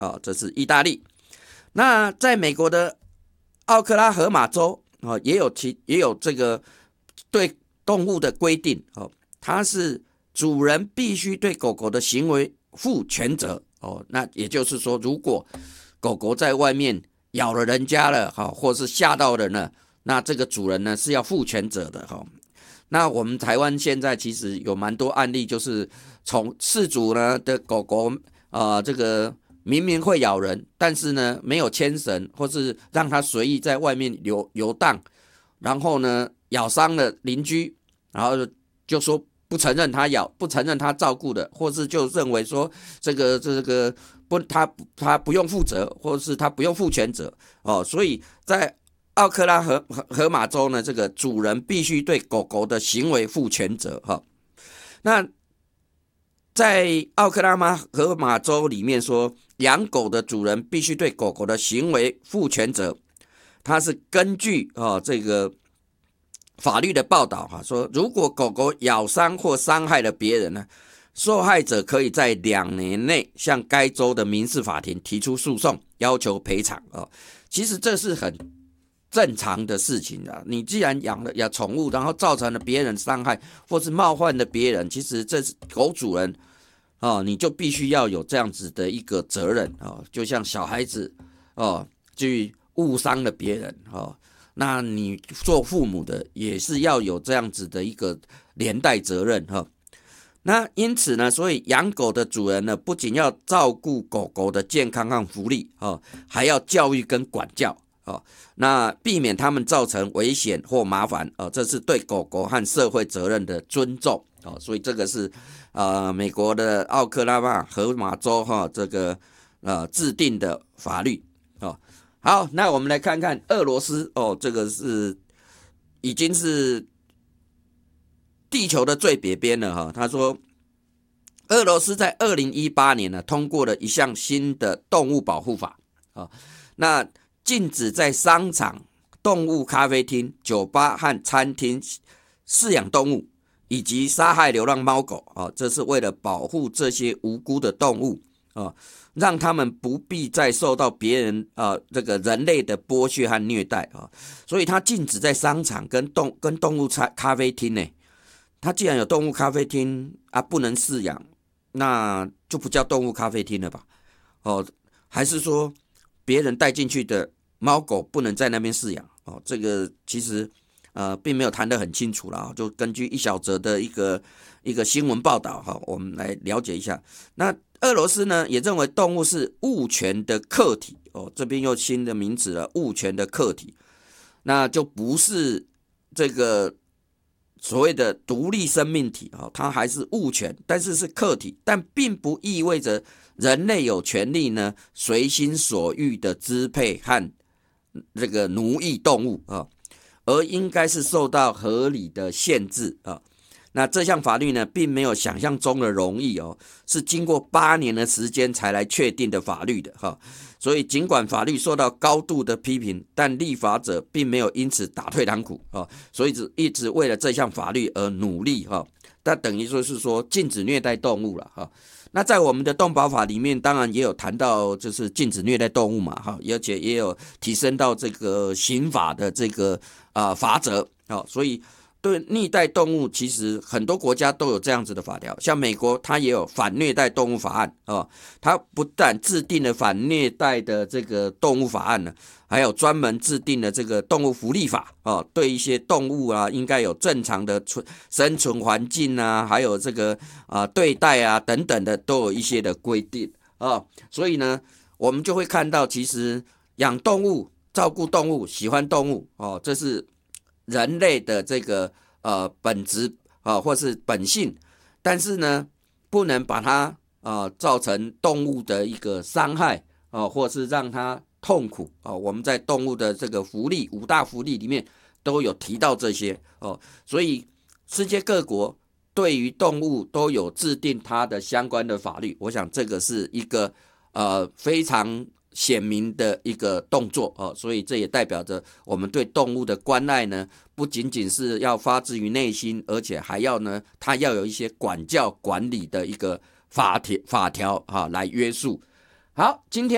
这是意大利。那在美国的奥克拉荷马州也有这个对动物的规定它是主人必须对狗狗的行为负全责那也就是说，如果狗狗在外面咬了人家了或是吓到人了，那这个主人呢是要负全责的那我们台湾现在其实有蛮多案例，就是从饲主呢的狗狗这个明明会咬人，但是呢没有牵绳，或是让它随意在外面游荡，然后呢咬伤了邻居，然后就说不承认他咬，不承认他照顾的，或是就认为说这个他不用负责，或是他不用负全责所以在奥克拉荷马州呢，这个主人必须对狗狗的行为负全责那在奥克拉荷马州里面说，养狗的主人必须对狗狗的行为负全责。它是根据这个法律的报道说，如果狗狗咬伤或伤害了别人呢，受害者可以在2年内向该州的民事法庭提出诉讼，要求赔偿其实这是很正常的事情你既然养宠物，然后造成了别人伤害或是冒犯了别人，其实这是狗主人你就必须要有这样子的一个责任就像小孩子去误伤了别人那你做父母的也是要有这样子的一个连带责任那因此呢，所以养狗的主人呢，不仅要照顾狗狗的健康和福利还要教育跟管教那避免他们造成危险或麻烦这是对狗狗和社会责任的尊重所以这个是美国的奥克拉荷马州这个制定的法律好，那我们来看看俄罗斯这个是已经是地球的最北边了他说，俄罗斯在2018年呢通过了一项新的动物保护法那禁止在商场、动物咖啡厅、酒吧和餐厅饲养动物，以及杀害流浪猫狗这是为了保护这些无辜的动物让他们不必再受到别人这个人类的剥削和虐待所以他禁止在商场跟动物咖啡厅呢，他既然有动物咖啡厅不能饲养，那就不叫动物咖啡厅了吧还是说别人带进去的猫狗不能在那边饲养这个其实并没有谈得很清楚啦就根据一小则的一个新闻报道我们来了解一下。那俄罗斯呢也认为动物是物权的客体这边又新的名词了，物权的客体，那就不是这个所谓的独立生命体它还是物权，但是是客体，但并不意味着人类有权利呢随心所欲的支配和这个奴役动物而应该是受到合理的限制那这项法律呢并没有想象中的容易是经过8年的时间才来确定的法律的所以尽管法律受到高度的批评，但立法者并没有因此打退堂鼓所以一直为了这项法律而努力但等于说是说禁止虐待动物了那在我们的动保法里面当然也有谈到就是禁止虐待动物嘛而且也有提升到这个刑法的这个罚则所以对虐待动物其实很多国家都有这样子的法条，像美国它也有反虐待动物法案它不但制定了反虐待的这个动物法案呢，还有专门制定了这个动物福利法对一些动物应该有正常的生存环境还有这个对待等等的都有一些的规定所以呢我们就会看到其实养动物、照顾动物、喜欢动物这是人类的这个本质或是本性，但是呢不能把它造成动物的一个伤害或是让它痛苦我们在动物的这个福利5大福利里面都有提到这些所以世界各国对于动物都有制定它的相关的法律，我想这个是一个非常显明的一个动作所以这也代表着我们对动物的关爱呢，不仅仅是要发自于内心，而且还要呢，它要有一些管教管理的一个法条来约束。好，今天